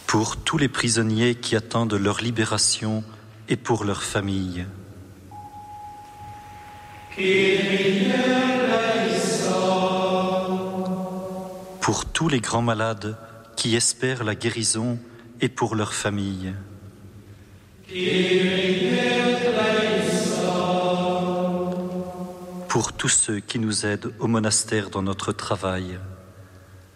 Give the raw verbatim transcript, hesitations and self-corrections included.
pour tous les prisonniers qui attendent leur libération et pour leurs familles. Pour tous les grands malades qui espèrent la guérison et pour leurs familles. Pour tous ceux qui nous aident au monastère dans notre travail.